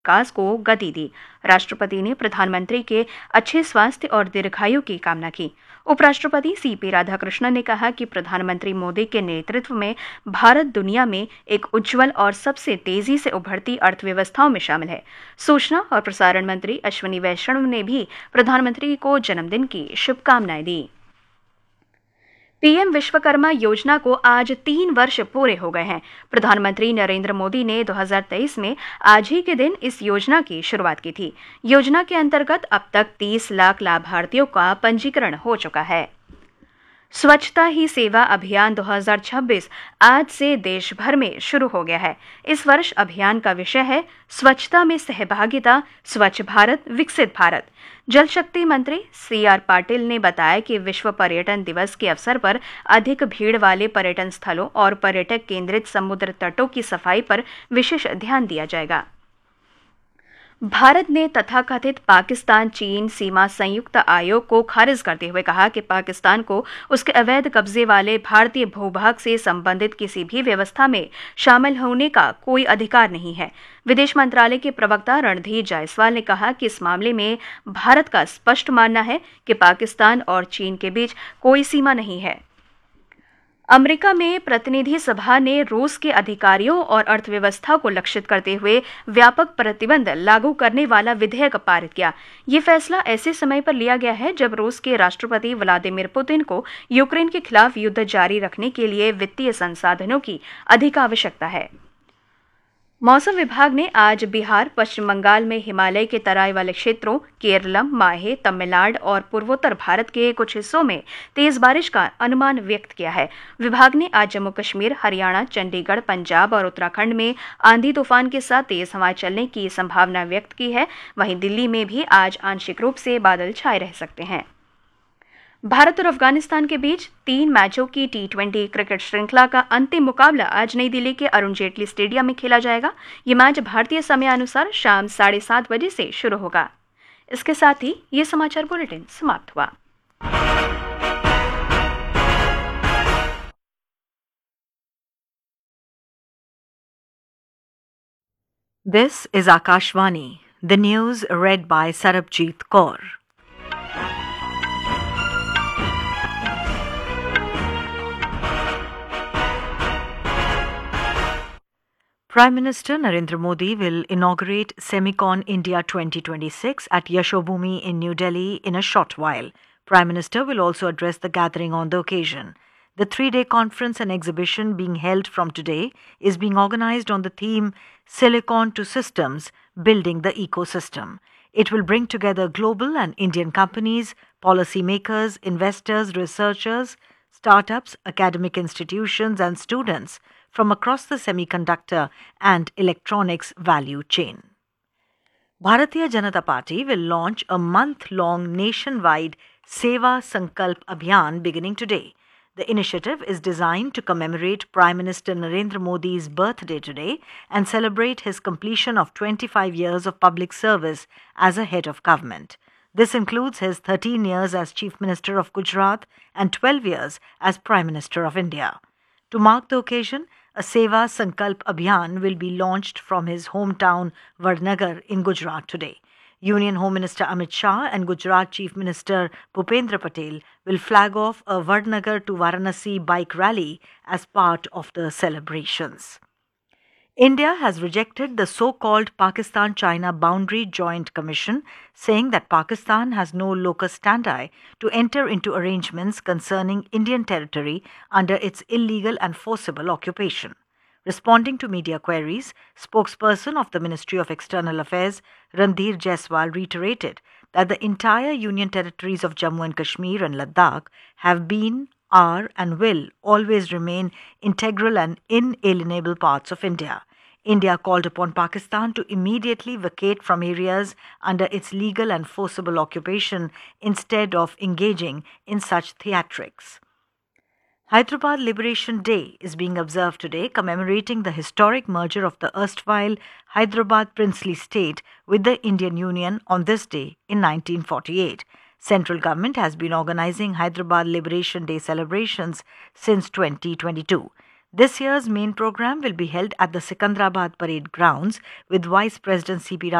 विकास को गति दी। राष्ट्रपति ने प्रधानमंत्री के अच्छे स्वास्थ्य और दीर्घायु की कामना की। उपराष्ट्रपति सीपी राधाकृष्णन ने कहा कि प्रधानमंत्री मोदी के नेतृत्व में भारत दुनिया में एक उज्जवल और सबसे तेजी से उभरती अर्थव्यवस्थाओं में शामिल है। सूचना और प्रसारण मंत्री अश्विनी वैष्णव ने भी प्रधानमंत्री को जन्मदिन की शुभकामनाएं दी। पीएम विश्वकर्मा योजना को आज 3 वर्ष पूरे हो गए हैं। प्रधानमंत्री नरेंद्र मोदी ने 2023 में आज ही के दिन इस योजना की शुरुआत की थी। योजना के अंतर्गत अब तक 30 लाख लाभार्थियों का पंजीकरण हो चुका है। स्वच्छता ही सेवा अभियान 2026 आज से देश भर में शुरू हो गया है। इस वर्ष अभियान का विषय है स्वच्छता में सहभागिता, स्वच्छ भारत, विकसित भारत। जल शक्ति मंत्री सीआर पाटिल ने बताया कि विश्व पर्यटन दिवस के अवसर पर अधिक भीड़ वाले पर्यटन स्थलों और पर्यटक केंद्रित समुद्र तटों की सफाई पर विशेष ध्यान दिया जाएगा। भारत ने तथाकथित पाकिस्तान चीन सीमा संयुक्त आयोग को खारिज करते हुए कहा कि पाकिस्तान को उसके अवैध कब्जे वाले भारतीय भूभाग से संबंधित किसी भी व्यवस्था में शामिल होने का कोई अधिकार नहीं है। विदेश मंत्रालय के प्रवक्ता रणधीर जायसवाल ने कहा कि इस मामले में भारत का स्पष्ट मानना है कि पाकिस्तान और चीन के बीच कोई सीमा नहीं है। अमेरिका में प्रतिनिधि सभा ने रूस के अधिकारियों और अर्थव्यवस्था को लक्षित करते हुए व्यापक प्रतिबंध लागू करने वाला विधेयक पारित किया। ये फैसला ऐसे समय पर लिया गया है जब रूस के राष्ट्रपति व्लादिमीर पुतिन को यूक्रेन के खिलाफ युद्ध जारी रखने के लिए वित्तीय संसाधनों की अधिक आवश्यकता है। मौसम विभाग ने आज बिहार, पश्चिम बंगाल में हिमालय के तराई वाले क्षेत्रों, केरलम, माहे, तमिलनाडु और पूर्वोत्तर भारत के कुछ हिस्सों में तेज बारिश का अनुमान व्यक्त किया है। विभाग ने आज जम्मू कश्मीर, हरियाणा, चंडीगढ़, पंजाब और उत्तराखंड में आंधी तूफान के साथ तेज हवाएं चलने की संभावना व्यक्त की है। वहीं दिल्ली में भी आज आंशिक रूप से बादल छाए रह सकते हैं। भारत और अफगानिस्तान के बीच 3 मैचों की T20 क्रिकेट श्रृंखला का अंतिम मुकाबला आज नई दिल्ली के अरुण जेटली स्टेडियम में खेला जाएगा। ये मैच भारतीय समयानुसार शाम 7:30 बजे से शुरू होगा। इसके साथ ही ये समाचार बुलेटिन समाप्त हुआ। This is Akashvani, the news read by Sarabjit Kaur. Prime Minister Narendra Modi will inaugurate Semicon India 2026 at Yashobhoomi in New Delhi in a short while. Prime Minister will also address the gathering on the occasion. The 3-day conference and exhibition being held from today is being organized on the theme Silicon to Systems, Building the Ecosystem. It will bring together global and Indian companies, policymakers, investors, researchers, startups, academic institutions and students from across the semiconductor and electronics value chain. Bharatiya Janata Party will launch a month-long nationwide Seva Sankalp Abhiyan beginning today. The initiative is designed to commemorate Prime Minister Narendra Modi's birthday today and celebrate his completion of 25 years of public service as a head of government. This includes his 13 years as Chief Minister of Gujarat and 12 years as Prime Minister of India. To mark the occasion, a Seva Sankalp Abhiyan will be launched from his hometown Vadnagar in Gujarat today. Union Home Minister Amit Shah and Gujarat Chief Minister Bhupendra Patel will flag off a Vadnagar to Varanasi bike rally as part of the celebrations. India has rejected the so-called Pakistan-China Boundary Joint Commission, saying that Pakistan has no locus standi to enter into arrangements concerning Indian territory under its illegal and forcible occupation. Responding to media queries, spokesperson of the Ministry of External Affairs, Randhir Jaiswal, reiterated that the entire Union territories of Jammu and Kashmir and Ladakh have been, are and will always remain integral and inalienable parts of India. India called upon Pakistan to immediately vacate from areas under its legal and forcible occupation instead of engaging in such theatrics. Hyderabad Liberation Day is being observed today, commemorating the historic merger of the erstwhile Hyderabad princely state with the Indian Union on this day in 1948. Central government has been organizing Hyderabad Liberation Day celebrations since 2022. This year's main program will be held at the Sikandrabad Parade grounds with Vice President C.P.